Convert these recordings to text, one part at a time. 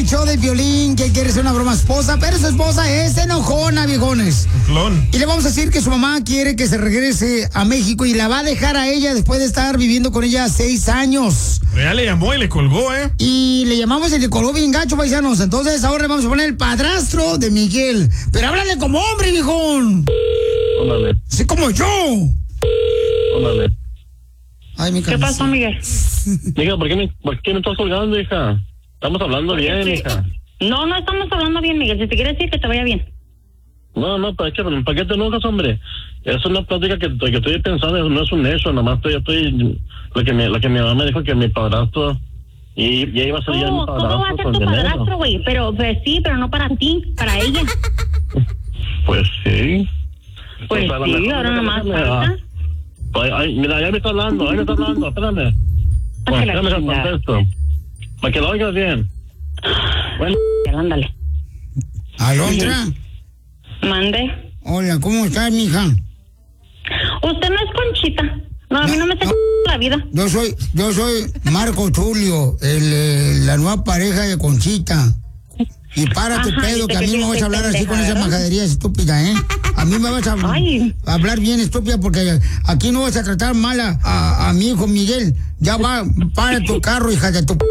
el show de Piolín que quiere ser una broma esposa, pero su esposa es enojona, viejones. Un clon. Y le vamos a decir que su mamá quiere que se regrese a México y la va a dejar a ella después de estar viviendo con ella 6 años. Pero ya le llamó y le colgó, Y le llamamos y le colgó bien gacho, paisanos. Entonces ahora le vamos a poner el padrastro de Miguel. Pero háblale como hombre, viejón. Ándale. Así como yo. Ándale. Ay, mi ¿Qué pasó, Miguel? Hija, ¿por qué me estás colgando, hija? Estamos hablando bien, hija. No estamos hablando bien, Miguel. Si te quieres decir que te vaya bien. No, ¿para qué te enojas, hombre? Es una plática que estoy pensando, no es un hecho, nomás estoy lo que mi mamá me dijo que mi padrastro y ya iba a ser ya mi padrastro. ¿Cómo va a ser tu padrastro, güey? Pero sí, pero no para ti, para ella. Pues sí. Pues sí, ahora nomás falta. Ay, mira, ya me está hablando, espérame. Bueno, déjame el contexto. Para que lo oigas bien. Bueno. Ándale. Alondra. Mande. Hola, ¿cómo estás, mija? Usted no es Conchita. No, a mí no me se la vida. Yo soy Marco Tulio, la nueva pareja de Conchita. Y para tu pedo, que a mí me vas a hablar así con esa majadería estúpida, ¿eh? A mí me vas a hablar bien estúpida porque aquí no vas a tratar mal a mi hijo Miguel. Ya va, para tu carro, hija de tu...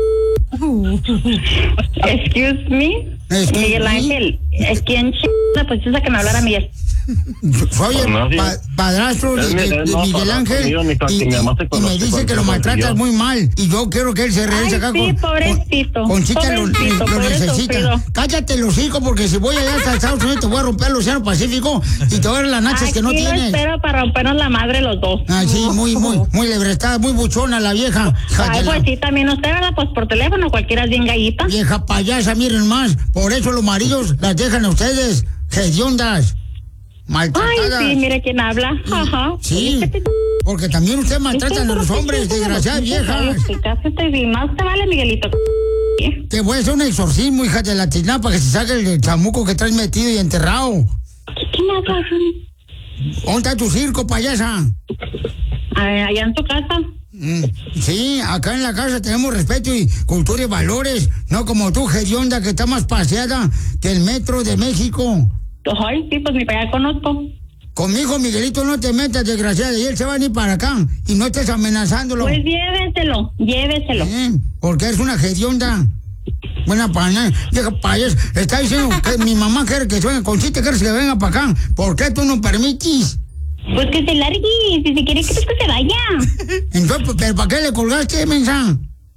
Excuse me. Miguel Ángel, ¿quién pues esa que me hablara Miguel? Soy el padrastro de Miguel Ángel y me dice que lo maltratas muy mal y yo quiero que él se regrese acá. Sí, pobrecito. Conchita lo necesita. Cállate los hijos porque si voy allá hasta Estados Unidos te voy a romper el Océano Pacífico y te voy a dar las nachas que no tienes. Aquí espero para rompernos la madre los dos. Ah, sí, muy lebrestada, muy buchona la vieja. Ay, pues sí, también usted, ¿verdad? Pues por teléfono cualquiera es bien gallita. Vieja payasa, miren más. Por eso los maridos las dejan a ustedes, hediondas. Maltratadas. Ay, sí, mire quién habla. Ajá. Sí, porque también usted maltrata a los hombres, desgraciadas viejas. Y más te vale, Miguelito. Te voy a hacer un exorcismo, hija de la tina, para que se saque el chamuco que traes metido y enterrado. ¿Qué me hablas? ¿Dónde está tu circo, payasa? Allá en tu casa. Sí, acá en la casa tenemos respeto y cultura y valores, no como tú, hedionda, que está más paseada que el metro de México. Ay, sí, pues ni para allá conozco. Con mi hijo Miguelito no te metas, desgraciada, y él se va a ir para acá y no estés amenazándolo. Pues lléveselo. Porque es una hedionda. Buena pana, vieja payas. Está diciendo que mi mamá quiere que suene Conchita, quiere que venga para acá. ¿Por qué tú no permites? Pues que se largue, si se quiere que se vaya. Entonces, ¿pero para qué le colgaste, mensa?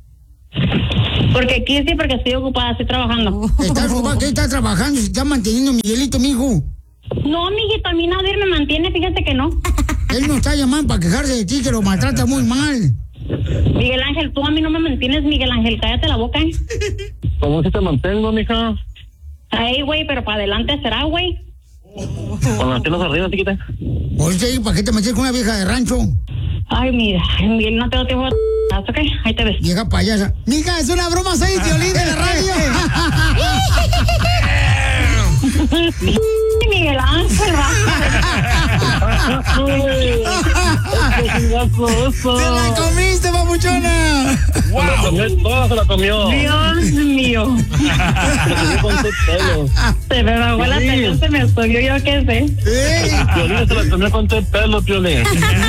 Porque aquí sí, porque estoy ocupada, estoy trabajando. ¿Estás ocupada? ¿Qué estás trabajando? Si estás manteniendo a Miguelito, mijo. No, mijito, a mí nadie me mantiene, fíjate que no. Él no está llamando para quejarse de ti, que lo maltrata muy mal. Miguel Ángel, tú a mí no me mantienes, Miguel Ángel, cállate la boca. ¿Cómo si te mantengo, mija? Ay, güey, pero para adelante será, güey. Con las piernas arriba, chiquita. Oye, ¿para qué te metes con una vieja de rancho? Ay, mira, Miguel, no tengo tiempo de... ¿Ok? Ahí te ves. Vieja payasa. Mija, es una broma, soy Piolín de la radio. Miguel Ángel, ¡Se la comiste, papuchona! Toda se la comió. Dios mío. Se me bajó la atención, se me subió, yo qué sé. Piolín se la comió con todo el pelo, Piolín.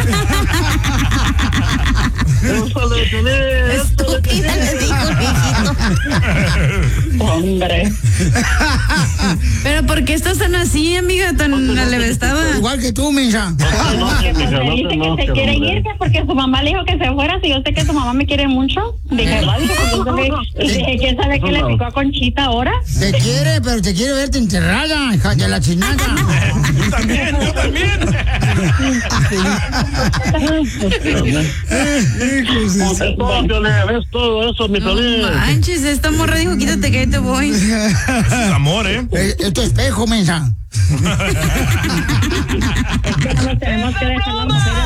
Estúpida, le dijo el viejito. Hombre. Pero ¿por qué estás tan así, amiga? Tan alevestada. Igual que tú, mensa. Porque pues me dice que se quiere irse porque su mamá le dijo que se fuera. Si yo sé que su mamá me quiere mucho. Dije, ¿quién sabe qué le picó a Conchita ahora? Te quiere, pero te quiere verte enterrada, hija de la chinada. Yo también. ¿Ves todo eso, mi Piolín? No manches, esta morra dijo, quítate que ahí te voy. Es amor, Es tu espejo, mensa. Es que no nos tenemos que dejar las mujeres